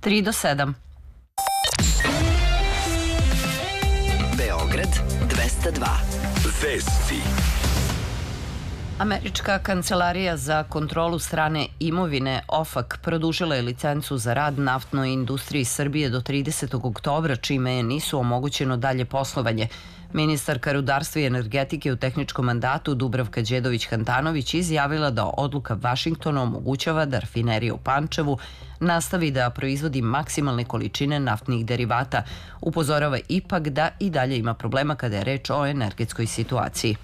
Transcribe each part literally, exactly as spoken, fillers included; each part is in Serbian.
tri do sedam. Beograd dvesta dva. Vesti. Američka kancelarija za kontrolu strane imovine O F A C produžila je licencu za rad naftnoj industriji Srbije do tridesetog oktobra, čime je nisu omogućeno dalje poslovanje. Ministarka rudarstva i energetike u tehničkom mandatu Dubravka Đedović-Handanović izjavila da odluka Vašingtona omogućava da rafinerija u Pančevu nastavi da proizvodi maksimalne količine naftnih derivata. Upozorava ipak da i dalje ima problema kada je reč o energetskoj situaciji.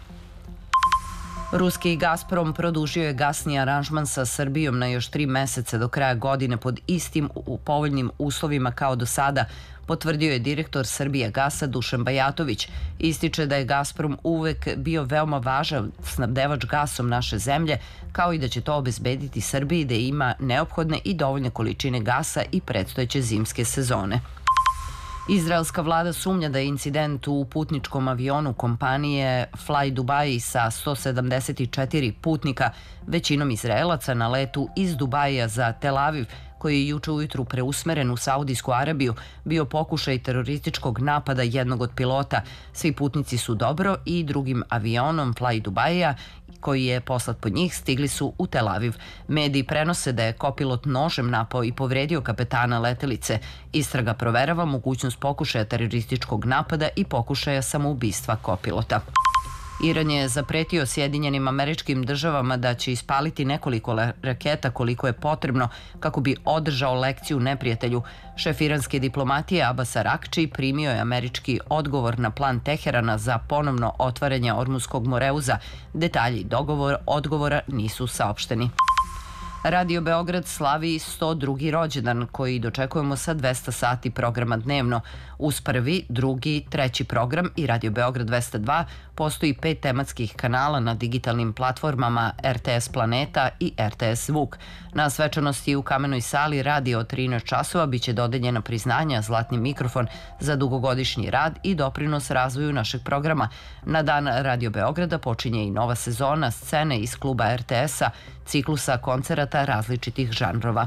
Ruski Gazprom produžio je gasni aranžman sa Srbijom na još tri meseca do kraja godine pod istim povoljnim uslovima kao do sada, potvrdio je direktor Srbijagasa Dušan Bajatović. Ističe da je Gazprom uvek bio veoma važan snabdevač gasom naše zemlje, kao i da će to obezbediti Srbiji da ima neophodne i dovoljne količine gasa i predstojeće zimske sezone. Izraelska vlada sumnja da je incident u putničkom avionu kompanije Fly Dubai sa sto sedamdeset četiri putnika, većinom Izraelaca, na letu iz Dubaija za Tel Aviv, koji je juče ujutru preusmeren u Saudijsku Arabiju, bio pokušaj terorističkog napada jednog od pilota. Svi putnici su dobro i drugim avionom Fly Dubaija, koji je poslat po njih, stigli su u Tel Aviv. Mediji prenose da je kopilot nožem napao i povredio kapetana letelice. Istraga proverava mogućnost pokušaja terorističkog napada i pokušaja samoubistva kopilota. Iran je zapretio Sjedinjenim Američkim Državama da će ispaliti nekoliko raketa koliko je potrebno kako bi održao lekciju neprijatelju. Šef iranske diplomatije Abbas Arakči primio je američki odgovor na plan Teherana za ponovno otvaranje Ormuzskog moreuza. Detalji dogovor odgovora nisu saopšteni. Radio Beograd slavi sto drugi rođendan koji dočekujemo sa dvesta sati programa dnevno. Uz prvi, drugi, treći program i Radio Beograd dvesta dva postoji pet tematskih kanala na digitalnim platformama R T S Planeta i R T S Zvuk. Na svečanosti u Kamenoj sali radio od trinaest časova biće dodeljena priznanja Zlatni mikrofon za dugogodišnji rad i doprinos razvoju našeg programa. Na dan Radio Beograda počinje i nova sezona scene iz kluba R T S-a, ciklusa koncerata različitih žanrova.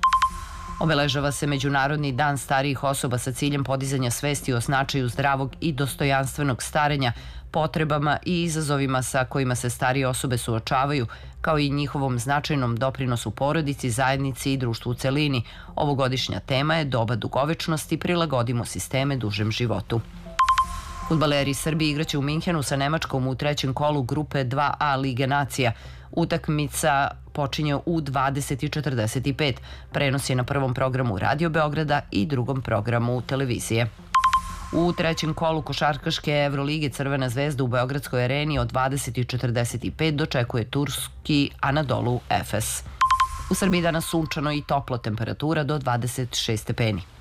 Obeležava se Međunarodni dan starijih osoba sa ciljem podizanja svesti o značaju zdravog i dostojanstvenog starenja, potrebama i izazovima sa kojima se starije osobe suočavaju, kao i njihovom značajnom doprinosu porodici, zajednici i društvu u celini. Ovogodišnja tema je doba dugovečnosti, prilagodimo sisteme dužem životu. Fudbaleri Srbije igraće u Minhenu sa Nemačkom u trećem kolu grupe dva A Lige nacija. Utakmica počinje u dvadeset i četrdeset pet. Prenos je na prvom programu Radio Beograda i drugom programu televizije. U trećem kolu košarkaške Evrolige Crvena zvezda u Beogradskoj areni od dvadeset i četrdeset pet dočekuje turski Anadolu Efes. U Srbiji danas sunčano i toplo, temperatura do dvadeset šest stepeni.